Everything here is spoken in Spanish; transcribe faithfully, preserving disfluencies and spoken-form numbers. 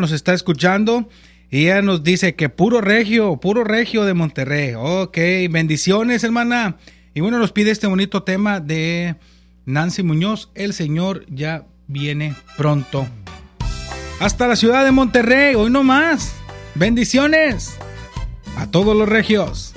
nos está escuchando y ella nos dice que puro regio, puro regio de Monterrey. Ok, bendiciones, hermana. Y bueno, nos pide este bonito tema de Nancy Muñoz, El Señor ya viene pronto. Hasta la ciudad de Monterrey, hoy no más. Bendiciones a todos los regios.